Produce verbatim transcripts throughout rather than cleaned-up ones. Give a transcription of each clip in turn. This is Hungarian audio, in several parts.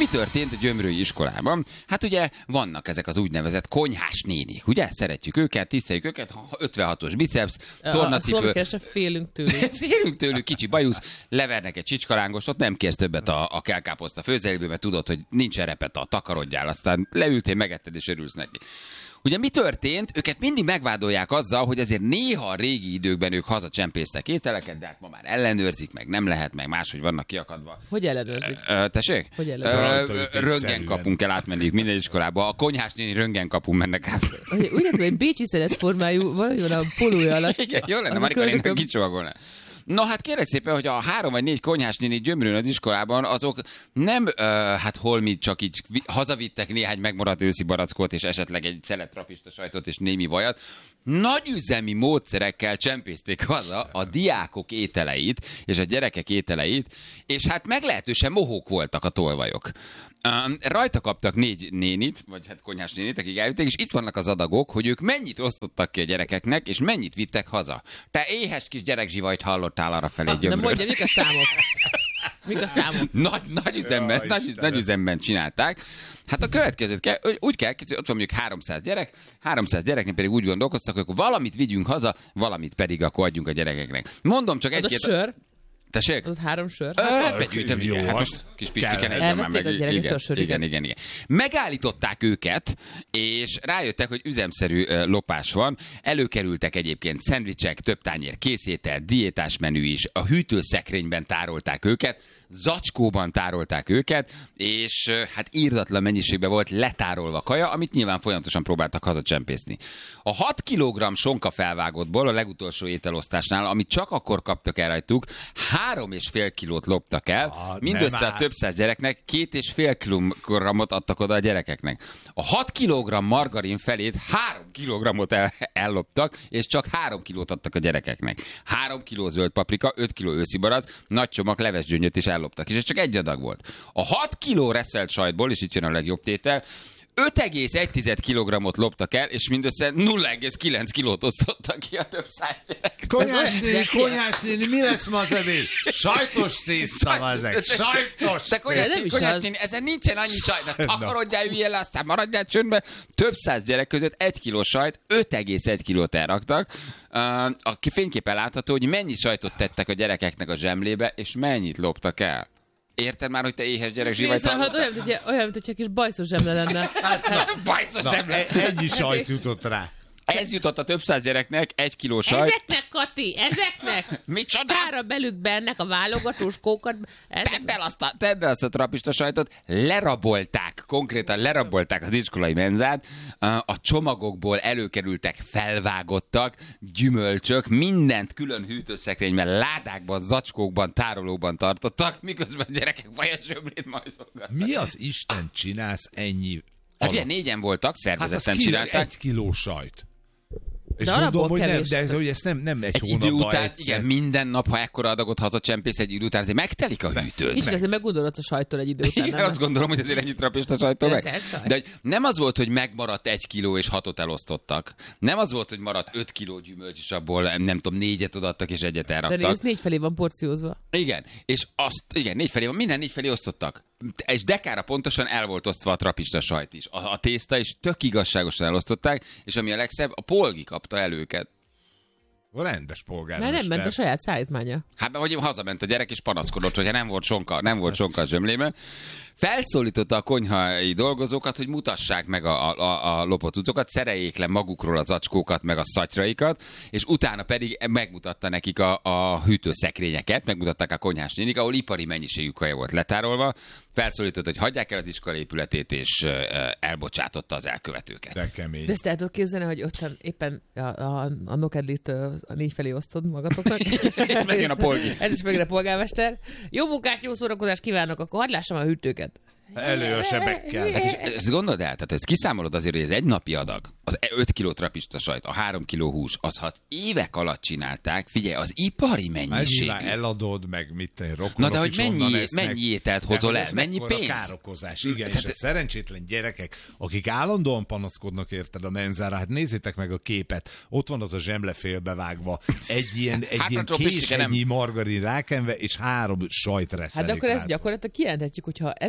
mi történt a gyömrői iskolában? Hát ugye vannak ezek az úgynevezett konyhás nénik, ugye? Szeretjük őket, tiszteljük őket, ötvenhatos biceps, tornacipő. A félünk tőlük. Félünk tőlük, kicsi bajusz, levernek egy csicskalángost, ott nem kérsz többet a, a kelkáposzta főzeléből, mert tudod, hogy nincsen repeta, takarodjál, aztán leültél, megetted és örülsz neki. Ugye mi történt? Őket mindig megvádolják azzal, hogy azért néha a régi időkben ők hazacsempésztek ételeket, de hát ma már ellenőrzik, meg nem lehet, meg máshogy vannak kiakadva. Hogy ellenőrzik? Ö, tessék? Hogy ellenőrzik? Röntgenkapun kell átmenni minden iskolába. A konyhás néni röntgenkapun mennek át. Úgy látom, hogy bécsi formájú valami a polója alatt. Igen, jó lenne, Marika néni kicsomagolná. Na hát kérlek szépen, hogy a három vagy négy konyhás néni gyömrőn az iskolában, azok nem, uh, hát holmi csak így hazavittek néhány megmaradt őszi barackot, és esetleg egy szelet trapista sajtot és némi vajat. Nagyüzemi módszerekkel csempészték haza a diákok ételeit, és a gyerekek ételeit, és hát meglehetősen mohók voltak a tolvajok. Um, rajta kaptak négy nénit, vagy hát konyhás nénit, akik elvitték, és itt vannak az adagok, hogy ők mennyit osztottak ki a gyerekeknek, és mennyit vittek haza. Te éhes kis gyerekzsivajt hallottál arra felé gyömrőn. Na mondja, mik a számok? Mik a számok? Nagy, nagy, üzemben, ja, nagy, nagy üzemben csinálták. Hát a következőt kell, úgy kell, ott van mondjuk háromszáz gyerek, háromszáz gyereknek pedig úgy gondolkoztak, hogy valamit vigyünk haza, valamit pedig akkor adjunk a gyerekeknek. Mondom csak egy-két... sör? Tessék? Az három sör? Hát begyűjtöm, igen. Hát most kis Pistike egyben már meg. Igen, igen, igen, igen. Megállították őket, és rájöttek, hogy üzemszerű lopás van. Előkerültek egyébként szendvicsek, több tányér készétel, diétás menü is. A hűtőszekrényben tárolták őket, zacskóban tárolták őket, és hát írdatlan mennyiségben volt letárolva kaja, amit nyilván folyamatosan próbáltak hazacsempészni. A hat kilogramm sonka felvágottból a legutolsó ételosztásnál, amit csak akkor kaptak el rajtuk, három és fél kilót loptak el, ah, mindössze a több száz gyereknek két és fél kilogramot adtak oda a gyerekeknek. A hat kilogramm margarin felét három kilogrammot el, elloptak, és csak három kilót adtak a gyerekeknek. három kiló zöld paprika, öt kiló őszi barack, nagy csomag levesgyöngyöt is elloptak, és ez csak egy adag volt. A hat kiló reszelt sajtból, és itt jön a legjobb tétel, öt egész egy kilogrammot loptak el, és mindössze nulla egész kilenc kilót osztottak ki a több száz gyerek. Konyhás néni, konyhás néni, mi lesz ma az ebéd? Sajtos tészta van ezek. Sajtos tészta. Konyhás néni, ezen nincsen annyi sajt. Takarodjál, üljél le, aztán maradjál csöndbe. Több száz gyerek között egy kiló sajt, öt egész egy kilót elraktak. A fényképen látható, hogy mennyi sajtot tettek a gyerekeknek a zsemlébe, és mennyit loptak el. Érted már, hogy te éhes gyerek zsivajt hallottak? Hát olyan, mint olyan, mint hogyha kis bajszos zsemle lenne. Hát, na, bajszos na, zsemle. Ennyi sajt jutott rá. Ez jutott a több száz gyereknek, egy kiló sajt. Ezeknek, Kati, ezeknek! Micsoda? Tára belük bennek a válogatós kókat. Tedd el azt a, tedd el azt a trapista sajtot. Lerabolták, konkrétan lerabolták az iskolai menzát. A csomagokból előkerültek felvágottak, gyümölcsök, mindent külön hűtőszekrényben, ládákban, zacskókban, tárolóban tartottak, miközben a gyerekek vajazsömlét majszolgattak. Mi az Isten csinálsz ennyi? Hát ilyen négyen voltak, szervezetten hát csinálták. Egy kiló sajt. És de mondom, hogy nem, de ez, hogy ezt nem, nem egy, egy hónapban idő után, egyszer. Igen, minden nap, ha ekkora adagot hazacsempész, egy idő után azért megtelik a hűtőd. És ezért meggondolodsz a sajtól egy idő után. Igen, azt gondolom, hogy azért ennyit trapista sajtól meg. De nem az volt, hogy megmaradt egy kiló és hatot elosztottak. Nem az volt, hogy maradt öt kiló gyümölcs, és abból nem tudom, négyet odaadtak és egyet elraktak. De ez négy felé van porciózva. Igen, és azt, igen, négy felé van, minden négy felé osztottak. És dekára pontosan el volt osztva a trapista sajt is. A, a tészta is tök igazságosan elosztották, és ami a legszebb, a polgi kapta el őket. A rendes polgármester. Mert nem ment a saját szállítmánya. Hát mert hogy hazament a gyerek és panaszkodott, hogyha nem volt sonka, nem volt sonka a zsömlébe. Felszólította a konyhai dolgozókat, hogy mutassák meg a, a, a lopott cuccokat, szereljék le magukról az zacskókat, meg a szatyraikat, és utána pedig megmutatta nekik a, a hűtőszekrényeket, megmutatták a konyhás nénik, ahol ipari mennyiségű kaja volt letárolva. Felszólította, hogy hagyják el az iskola épületét, és elbocsátotta az elkövetőket. De kemény. De ezt el tudod képzelni, hogy ottan éppen a, a, a nokedlit a négy felé osztod magatoknak. És megjön a polgi. Ez is megjön a polgármester. Jó munkát, jó szórakozást kívánok, akkor hadd lássam a hűtőket. Elő a sebekkel. Hát ezt gondold el, tehát ezt kiszámolod azért, hogy ez egy napi adag, az öt kiló trapista sajt, a három kiló hús, az hat évek alatt csinálták, figyelj, az ipari mennyiségű. Hát eladod, meg mit te rokonok. Na de hogy mennyi, mennyi ételt hozol el, mennyi pénz? Károkozás, igen, és a szerencsétlen gyerekek, akik állandóan panaszkodnak érted a menzára, hát nézzétek meg a képet, ott van az a zsemle félbevágva, egy ilyen, egy hát ilyen késennyi margarin rákenve, és három sajt reszelik. Hát de akkor ezt gyakorlatilag kijelenthetjük, hogyha ezer gyereket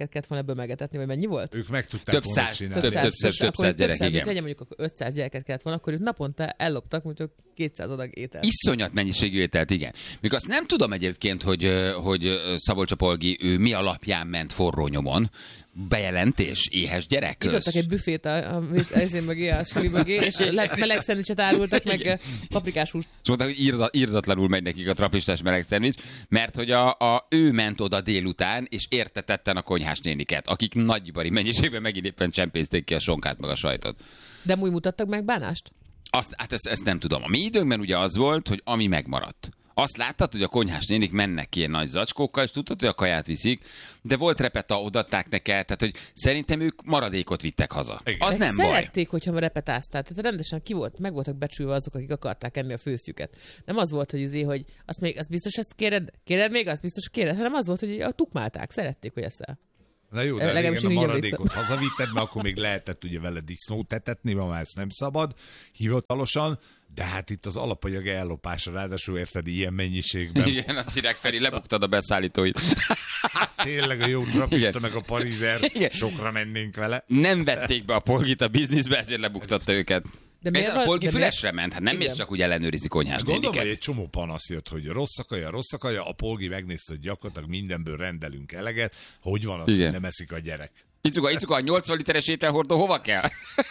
gyereket kellett volna ebből megetetni, vagy mennyi volt? Ők meg tudták több száz, több, több, több, több, több száz gyerek, igen. Legyen mondjuk ötszáz gyereket kellett volna, akkor ők naponta elloptak, mondjuk kétszáz adag ételt. Iszonyat mennyiségű ételt, igen. Még azt nem tudom egyébként, hogy, hogy Szabolcs Polgi ő mi alapján ment forró nyomon. Bejelentés, éhes gyerek köz. Nyitottak egy büfét a ezén mögé, a suli mögé, és meleg szendvicset árultak, meg paprikás húst. És mondták, hogy írda, írdatlanul megy nekik a trapistás meleg szendvics, mert hogy a, a, ő ment oda délután, és értetetten a konyhás néniket, akik nagyibari mennyiségben megint éppen csempészték ki a sonkát, meg a sajtot. De úgy mutattak meg bánást? Azt, hát ezt, ezt nem tudom. A mi időnkben ugye az volt, hogy ami megmaradt. Azt láttad, hogy a konyhás nénik mennek ki ilyen nagy zacskókkal, és tudtad, hogy a kaját viszik, de volt repeta, odatták neked, tehát hogy szerintem ők maradékot vittek haza. Igen. Az nem baj. Szerették, hogyha repetáztál, tehát rendesen ki volt, meg voltak becsülve azok, akik akarták enni a főztjüket. Nem az volt, hogy azért, hogy azt még, azt biztos ezt kéred, kéred még, azt biztos kéred, hanem az volt, hogy a tukmálták, szerették, hogy eszel. Na jó, de régen a maradékot hazavitted, mert akkor még lehetett ugye vele disznót etetni, ma már ezt nem szabad, hivatalosan, de hát itt az alapanyag ellopása, ráadásul érted ilyen mennyiségben. Igen, azt hírják, Feri, lebuktad a beszállítóit. Tényleg a jó trapista meg a parizer, sokra mennénk vele. Nem vették be a Polgit a bizniszbe, ezért lebuktatta őket. De miért a Polgi fülesre miért? ment? Hát nem mész csak úgy ellenőrizni konyhás néniket. Gondolom, hogy egy csomó panasz jött, hogy rossz a kaja, rossz a kaja, a Polgi megnézte, hogy gyakorlatilag mindenből rendelünk eleget. Hogy van az, igen, hogy nem eszik a gyerek? Icuka, Icuka, a nyolcvan literes ételhordó hova kell?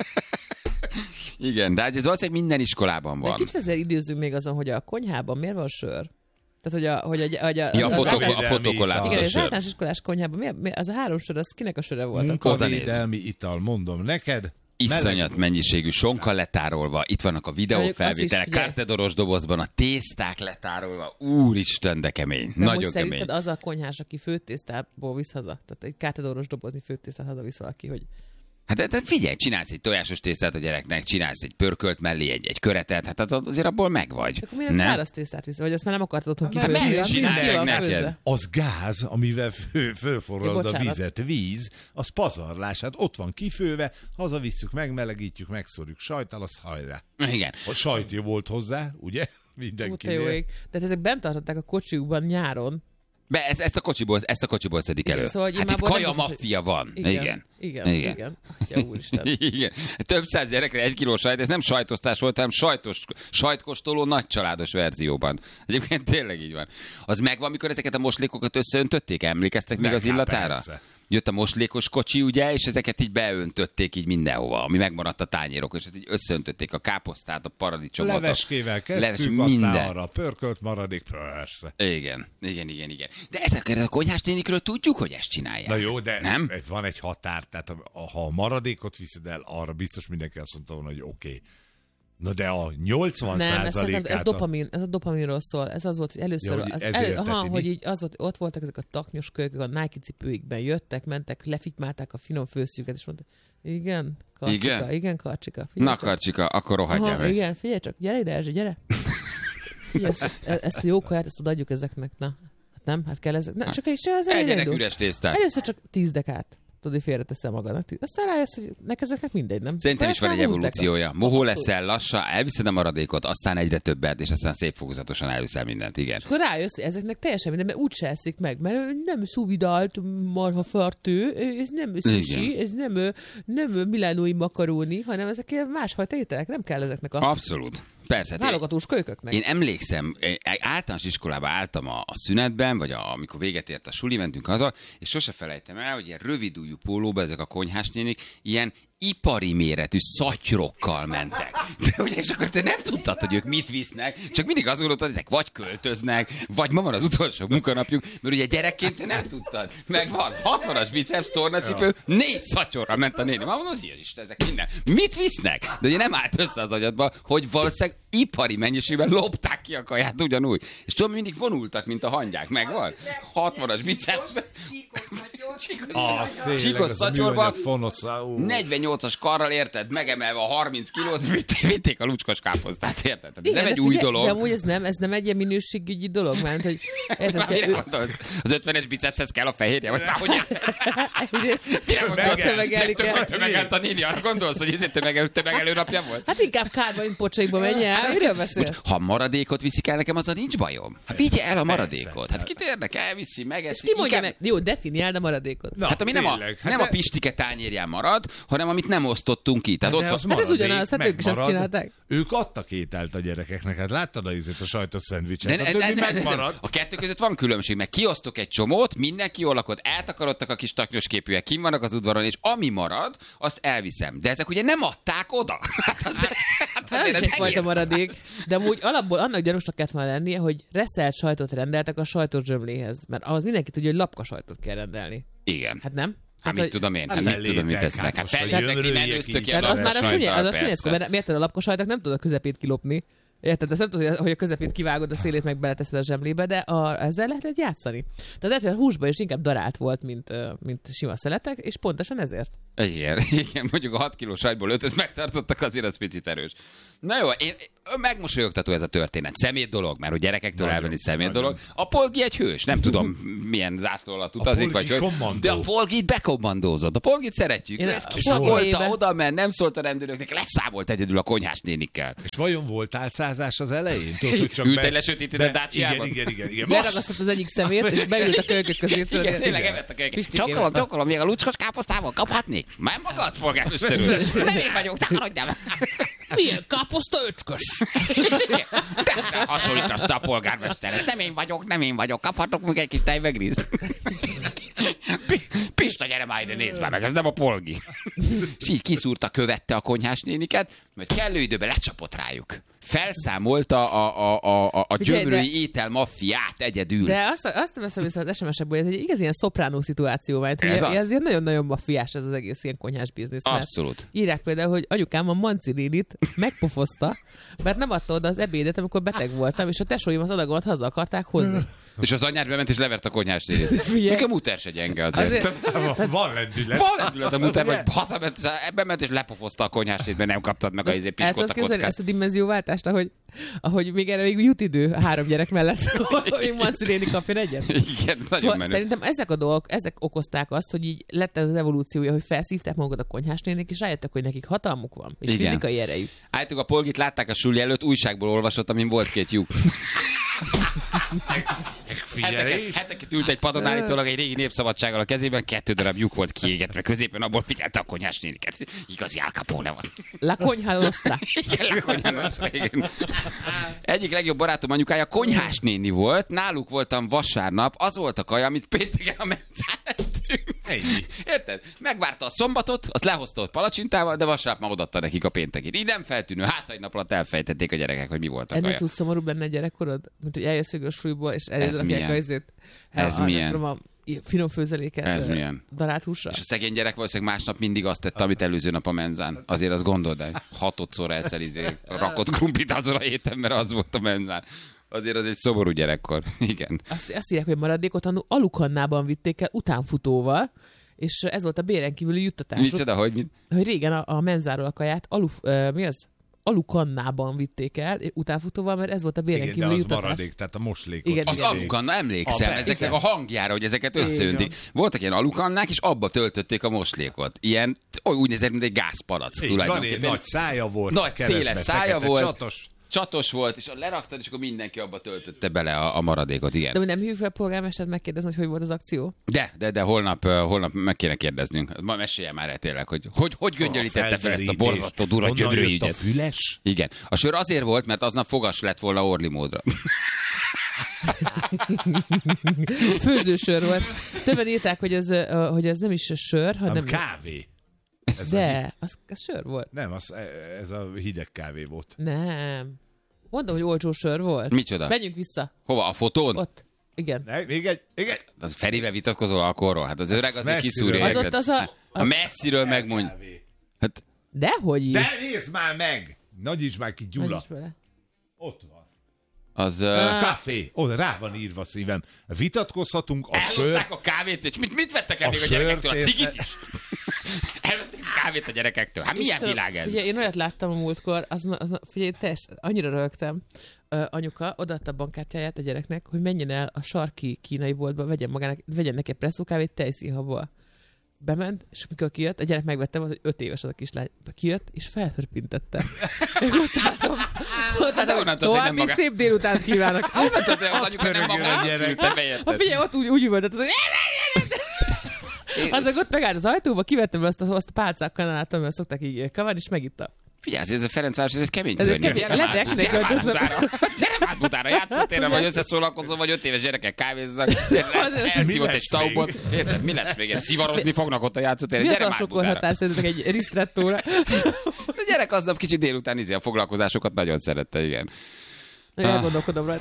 Igen, de ez valószínűleg minden iskolában van. De kicsit ezzel időzünk még azon, hogy a konyhában miért van sör? Tehát, hogy a... Hogy a, hogy a, ja, a, a, a fotokollában. Igen, az általános iskolás konyhában, mi, mi, az a három sör, az kinek a söre volt? Munkavédelmi ital, mondom neked. Iszonyat mennyiségű sonka letárolva, itt vannak a videófelvételek, kártedoros dobozban, a tészták letárolva, úristen, de kemény, de nagyon kemény. Szerinted az a konyhás, aki főtésztából visz haza? Tehát egy kártedoros dobozni főtésztát haza visz valaki, hogy... Hát de, de figyelj, csinálsz egy tojásos tésztát a gyereknek, csinálsz egy pörkölt mellé, egy, egy köretet, hát azért abból megvagy. Akkor miért száraz tésztát visz? Vagy azt már nem akartad otthon kifőzni? Hát csinálják neked. Az gáz, amivel fő, fölforralod a vizet, víz, az pazarlás, hát ott van kifőve, hazavisszük, megmelegítjük, megszórjuk sajttal, az hajrá. Igen. A sajt jó volt hozzá, ugye? Mindenkinél. Tehát ezek bent tartották a kocsiukban nyáron. Be, ezt, ezt a kocsiból, ezt a kocsiból szedik elő. Szóval, hát itt kaja maffia van. Igen. Igen. Igen. Igen. Igen. Atya úristen. Igen. Több száz gyerekre egy kiló sajt, ez nem sajtosztás volt, hanem sajtos, sajtkostoló nagycsaládos verzióban. Egyébként tényleg így van. Az megvan, mikor ezeket a moslékokat összeöntötték? Emlékeztek még az illatára? Persze. Jött a moslékos kocsi, ugye, és ezeket így beöntötték így mindenhova, ami megmaradt a tányérok, és így összeöntötték a káposztát, a paradicsomot. Leveskével kezdtük, leves, aztán arra pörkölt maradék, persze. Igen, igen, igen, igen. De ezekről a konyhás nénikről tudjuk, hogy ezt csinálják. Na jó, de nem? Van egy határ, tehát ha a maradékot viszed el, arra biztos mindenki azt mondta volna, hogy oké. Okay. Na de a nyolcvan százalékát... Nem, ez, dopamin, ez a dopaminról szól. Ez az volt, hogy először... Ja, hogy, az elő, aha, hogy így az volt, ott voltak ezek a taknyos kölykök, a Nike cipőikben jöttek, mentek, lefitymálták a finom főszüket, és mondták, igen, Karcsika, igen, igen Karcsika. Na csak. Karcsika, akkor rohadjál meg. Igen, figyelj csak, gyere ide, Erzsi, gyere. Figyelj, ezt, ezt, ezt a jó kaját, ezt adjuk ezeknek, na. Hát nem, hát kell ezek. Na, csak is az egyenek üres tésztát. Először csak tíz dekát. Tudod, félreteszem magadnak. Aztán rájössz, hogy neked ezeknek mindegy, nem? Szerintem is van egy evolúciója. Mohó leszel lassan, elviszed a maradékot, aztán egyre többet, és aztán szép fokozatosan elviszel mindent, igen. És akkor rájössz, hogy ezeknek teljesen minden, mert úgyse eszik meg, mert nem szuvidált marhafartő, ez nem sushi, ez nem, nem milánói makaróni, hanem ezek másfajta ételek, nem kell ezeknek a... Abszolút. Persze. Válogatós kölyköknek. Én emlékszem, általános iskolába álltam a, a szünetben, vagy a, amikor véget ért a suli, mentünk haza, és sose felejtem el, hogy ilyen rövidújú pólóba ezek a konyhás nénik ilyen ipari méretű szatyrokkal mentek. De ugye, és akkor te nem tudtad, hogy ők mit visznek, csak mindig azt gondoltad, ezek vagy költöznek, vagy ma van az utolsó munkanapjuk, mert ugye gyerekként te nem tudtad. Meg van hatvanas biceps, tornacipő, négy szatyorra ment a néni. Már mondom, az ilyen is, ezek minden. Mit visznek? De ugye nem állt össze az agyadba, hogy valószínűleg ipari mennyiségben lopták ki a kaját ugyanúgy. És tudom, mindig vonultak, mint a hangyák. Megvan? hatvanas biceps. Csíkos szatyorban. negyvennyolcas karral, érted, megemelve a harminc kilót, vitték a lucskos káposztát, érted? Ez nem egy új figyelj, dolog. De amúgy ez nem, ez nem egy ilyen minőségügyi dolog, mert hogy... Érted, ő... Az ötvenes bicepshez kell a fehérje, vagy már hogy tömegelt a néni, arra gondolsz, hogy ez tömegelő napja volt? Hát inkább kárba, mint pocsaikba menj el, miről beszél? Ha maradékot viszik el nekem, azzal nincs bajom. Hát vigye el a maradékot. Hát kit érdekel, elviszi, megeszi. Ki mondja meg? Jó, definiáld a maradékot. maradékot. Na, hát ami nem a, hát nem de... a pistike tányérján marad, hanem amit nem osztottunk ki. Tehát hát ott van. Hát ez ugyanaz, hát ők is azt csinálták. Ők adtak ételt a gyerekeknek, hát láttad a ízét, a sajtos szendvicset, a többi megmaradt. A kettő között van különbség, mert kiosztok egy csomót, mindenki jól lakott, eltakarodtak a kis taknyos képűek, kim vannak az udvaron, és ami marad, azt elviszem. De ezek ugye nem adták oda. Hát az, hát az ez egyfajta maradék, de amúgy alapból annak gyanúsnak kellett volna lennie, hogy reszelt sajtot rendeltek a sajtos zsömléhez, mert ahhoz mindenki tudja, hogy lapka sajtot kell rendelni. Igen. Hát nem? Hát mit tudom én, hát mit tudom, mit tesznek. Hát feljöttek ki, menőztök ki a lapka sajttal, mert miért a lapka sajtot nem tudod a közepét kilopni. Érted? Azt nem tudod, hogy a közepét kivágod, a szélét meg beleteszed a zsemlébe, de a, ezzel lehet játszani. Tehát lehet, hogy a húsban is inkább darált volt, mint, mint sima szeletek, és pontosan ezért. Igen, igen, mondjuk a hat kilós sajtból ötöt megtartottak, azért az picit erős. Na jó, én, megmosolyogtató ez a történet. Szemét dolog, mert hogy gyerekektől elvenni szemét nagyon. Dolog. A Polgi egy hős, nem tudom milyen zászló alatt utazik, vagy hogy. De a Polgit bekommandózott. A Polgit szeretjük. Én ez kiszagolta oda, mert nem szólt a rendőröknek, leszámolt egyedül a konyhás nénikkel. És vajon volt álcázás az elején? Tudod, hogy csak ült egy lesötétített Daciában? Igen, igen, igen. Leragasztott az egyik szemét, és beült a kölykök közé. Igen, tényleg evett a kölykök. Csokolom, csokolom, még a lucskos káposztával kaphatnék? Már magad, polgármester úr. Nem én vagyok, takarodjál. Milyen káposzta öcskös? De hasonlítasz a polgármesteret. Nem én vagyok, nem én vagyok. Kaphatok még egy kis tejvegrízt? Pista, gyere már ide, nézd már meg, ez nem a Polgi. És így kiszúrta, követte a konyhás néniket, mert kellő időben lecsapott rájuk. Felszámolta a, a, a, a gyömrői étel maffiát egyedül. De azt, azt veszem vissza az es em es-ekből, hogy ez egy igaz ilyen szopránó szituáció, mert ez, ez ilyen nagyon-nagyon maffiás ez az egész ilyen konyhás biznisz. Abszolút. Írják például, hogy anyukám a Manci nénit megpofozta, mert nem adta oda az ebédet, amikor beteg voltam, és a tesóim az adagomat haza akarták hozni. És az anyád bement és levert a konyhás nénit. Még a muter se gyenge. Azért. Van lendület. Van lendület a muter, vagy hazament, bement és lepofozta a konyhás nénit, mert nem kaptad meg a izé piskót a kockát. Ezt a dimenzióváltást, ahogy, ahogy még erre még jut idő három gyerek mellett, hogy Manci néni kapjon egyet. Igen, szóval szerintem ezek a dolgok, ezek okozták azt, hogy így lett ez az evolúciója, hogy felszívták magukat a konyhás nénik, és rájöttek, hogy nekik hatalmuk van, és igen. Fizikai erejük. Állítok, a Polgit látták a suli előtt, újságból olvasott, amin volt két lyuk. Heteket, heteket ült egy padon állítólag egy régi Népszabadsággal a kezében, kettő darab lyuk volt kiégetve középen, abból figyelte a konyhás néniket. Igazi Al Capone van. La Konyha Nostra. Igen, La Konyha Nostra, igen. Egyik legjobb barátom anyukája konyhás néni volt, náluk voltam vasárnap, az volt a kaja, amit pénteken a mencán ettünk. Érted? Megvárta a szombatot, azt lehozta ott palacsintával, de vasárnap már odaadta nekik a péntekét. Így nem feltűnő, hát egy nap alatt elfejtették a gyerekek, hogy mi volt a kaja. Ennél tudsz szomorú benne a gyerekkorod? Mint hogy eljössz végül a súlyból, és eljössz a izét. Ez a, milyen? Tudom, a finom főzeléket. Ez milyen? Darált húsra. És a szegény gyerek valószínűleg másnap mindig azt tette, amit előző nap a menzán. Azért azt gondold el, hatodszor elszelizé, rakott krumplit azon a héten, mert az volt a menzán. Azért az egy szomorú gyerekkor. Igen. Azt, azt írják, hogy maradékot annó alukannában vitték el utánfutóval, és ez volt a béren kívüli juttatás. Micsoda, hogy mit? Hogy régen a, a menzáról a kaját alu, uh, mi az? alukannában vitték el utánfutóval, mert ez volt a béren kívüli juttatás. Igen, de az maradék, tehát a moslékot. Igen, az alukanna, emlékszem, a, ezeknek a hangjára, hogy ezeket összeöntik. Voltak ilyen alukannák, és abba töltötték a moslékot. Ilyen, úgy nézett, mint egy gázpalack tulajdonképpen. Nagy szája volt. Nagy széles szája volt. Csatos. Csatos volt, és leraktad, és akkor mindenki abba töltötte bele a, a maradékot, igen. De nem hívjuk fel a polgármestert megkérdezni, hogy hogy volt az akció? De, de, de holnap, holnap meg kéne kérdeznünk. Ma mesélje már el tényleg, hogy hogy, hogy göngyölítette fel ezt a borzasztó durva gyömrő ügyet. A füles? Igen. A sör azért volt, mert aznap fogas lett volna Orli módra. Főzősör volt. Többen írták, hogy ez, hogy ez nem is a sör, hanem... kávé. Ez de, az, az sör volt. Nem, az, ez a hideg kávé volt. Nem. Mondom, hogy olcsó sör volt. Micsoda? Menjünk vissza. Hova? A fotón? Ott. Igen. Ne, még egy, még egy. Az Ferivel vitatkozol alkoholról? Hát az öreg azért kiszúrja. Az ott az a... Az... A messziről megmondj. Hát... Dehogy is. De nézd már meg! Nagyíts már ki, Gyula. Ott van. Az... Uh... Kávé. Oda rá van írva, szívem. Vitatkozhatunk a sört. Ellopták a kávét, és mit, mit vettek el még a, a gyerekektől? A cigit is? Elvették a kávét a gyerekektől. Hát milyen Isten, világ ez? Figyelj, én olyat láttam a múltkor, az, az, figyelj, test, annyira rögtem. Uh, anyuka odaadta a bankkártyáját a gyereknek, hogy menjen el a sarki kínai boltba, vegyen magának, vegyen neki egy presszókávét tejszínhabból. Bement, és mikor kijött, a gyerek megvette, az, hogy öt éves az a kislány. Kijött, és felhörpintette. Én ott álltam, ott álltam, további szép délutánt kívánok. Honnan tudod, hogy az anyuka nem magát küldte bejött? Ha figyelj, ott úgy, úgy üvöltött, hogy Azok ott megállt az ajtóba, kivettem azt a, azt a pálcák kanálát, amivel szokták így kavarni, és megitta. Figyelj, ez a Ferencváros, ez egy kemény környék. Gyere már Butára, játszótérre, vagy összeszólalkozó, vagy öt éves gyerekek kávéznak, elszívott egy staubot. Érted, mi lesz még? Szivarozni fognak ott a játszótérre. Mi az a sokkolhatás szerintetek egy ristrettóra? A gyerek aznap kicsit délután izé a foglalkozásokat nagyon szerette, igen. Elgondolkodom rajta.